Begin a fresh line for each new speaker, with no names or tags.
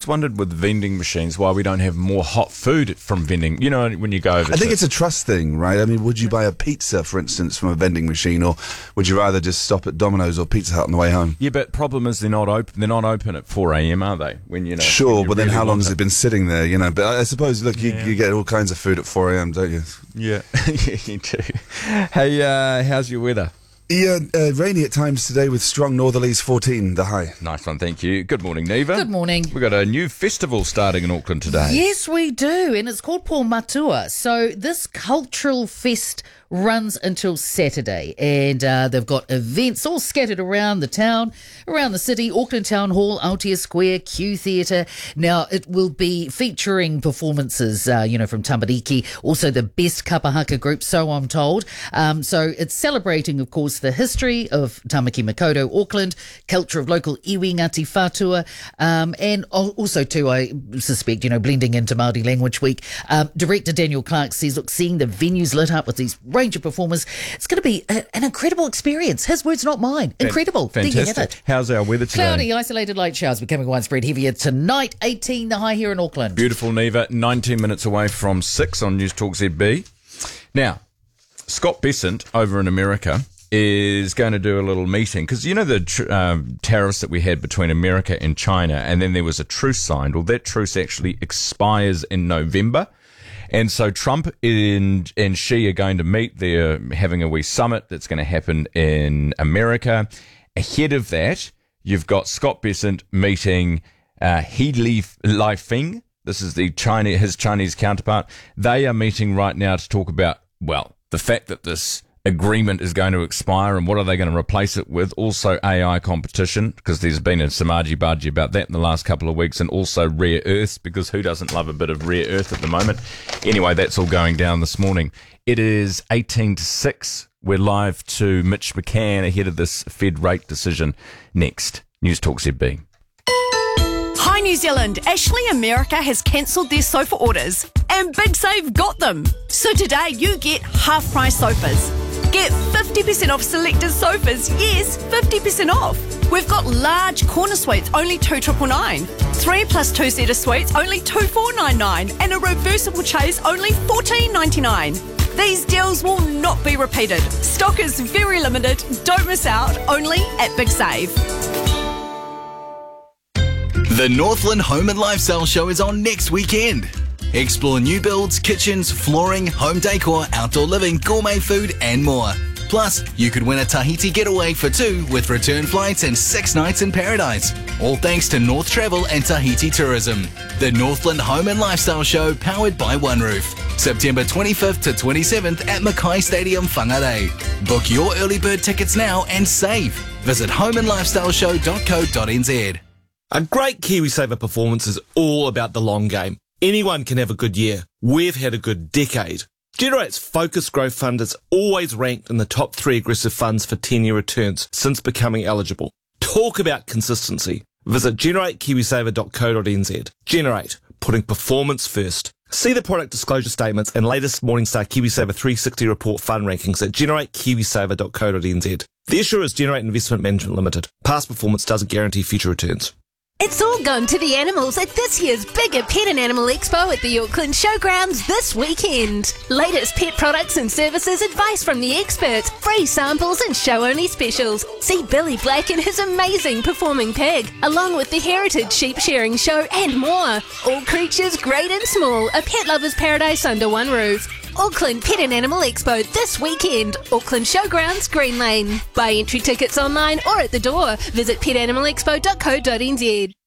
wondered with vending machines why we don't have more hot food from vending. You know, when you go over
I think it's a trust thing, right? I mean, would you buy a pizza, for instance, from a vending machine, or would you rather just stop at Domino's or Pizza Hut on the way home?
Yeah, but problem is they're not open. They're not open at 4 a.m, are they? When you know.
Sure,
when you
but then
really
how long
want
has it been sitting there? You know, but I suppose, look, you get all kinds of food at 4 a.m, don't you?
Yeah, yeah, you do. Hey, how's your weather?
Yeah, rainy at times today with strong northerlies, 14, the high.
Nice one, thank you. Good morning, Neva.
Good morning.
We've got a new festival starting in Auckland today.
Yes, we do, and it's called Pō Matua. So this cultural fest runs until Saturday, and they've got events all scattered around the town, around the city, Auckland Town Hall, Aotea Square, Q Theatre. Now, it will be featuring performances, from Tamariki, also the best kapahaka group, so I'm told. So it's celebrating, of course, the history of Tamaki Makaurau, Auckland, culture of local iwi, Ngāti Whātua, and also, too, I suspect, blending into Māori Language Week. Director Daniel Clark says, look, seeing the venues lit up with these range of performers, it's going to be an incredible experience. His words, not mine. Incredible.
Fantastic.
There you have it.
How's our weather today?
Cloudy, isolated light showers becoming widespread heavier tonight. 18 the high here in Auckland.
Beautiful, Neva. 19 minutes away from 6 on News Talk ZB. Now, Scott Bessent over in America is going to do a little meeting because the tariffs that we had between America and China, and then there was a truce signed. Well, that truce actually expires in November. And so Trump and Xi are going to meet. They're having a wee summit that's going to happen in America. Ahead of that, you've got Scott Bessent meeting He Lifeng. This is his Chinese counterpart. They are meeting right now to talk about, the fact that this agreement is going to expire and what are they going to replace it with. Also AI competition, because there's been a samaji-baji about that in the last couple of weeks, and also rare earths, because who doesn't love a bit of rare earth at the moment? Anyway, that's all going down this morning. It is 18 to 6. We're live to Mitch McCann ahead of this Fed rate decision next. News Talk ZB.
Hi New Zealand, Ashley America has cancelled their sofa orders and Big Save got them. So today you get half price sofas. Get 50% off selected sofas. Yes, 50% off. We've got large corner suites, only $2,999. 3 plus 2 seater suites, only $2,499. And a reversible chaise, only $1,499. These deals will not be repeated. Stock is very limited. Don't miss out. Only at Big Save.
The Northland Home and Lifestyle Show is on next weekend. Explore new builds, kitchens, flooring, home decor, outdoor living, gourmet food and more. Plus, you could win a Tahiti getaway for 2 with return flights and 6 nights in paradise. All thanks to North Travel and Tahiti Tourism. The Northland Home and Lifestyle Show powered by One Roof. September 25th to 27th at Mackay Stadium, Whangarei. Book your early bird tickets now and save. Visit homeandlifestyleshow.co.nz.
A great KiwiSaver performance is all about the long game. Anyone can have a good year. We've had a good decade. Generate's Focus Growth Fund is always ranked in the top 3 aggressive funds for 10-year returns since becoming eligible. Talk about consistency. Visit generatekiwisaver.co.nz. Generate, putting performance first. See the product disclosure statements and latest Morningstar KiwiSaver 360 report fund rankings at generatekiwisaver.co.nz. The issuer is Generate Investment Management Limited. Past performance doesn't guarantee future returns.
It's all gone to the animals at this year's bigger Pet and Animal Expo at the Auckland Showgrounds this weekend. Latest pet products and services, advice from the experts, free samples and show-only specials. See Billy Black and his amazing performing pig, along with the Heritage Sheep Sharing Show and more. All creatures great and small, a pet lover's paradise under one roof. Auckland Pet and Animal Expo this weekend. Auckland Showgrounds, Green Lane. Buy entry tickets online or at the door. Visit petanimalexpo.co.nz.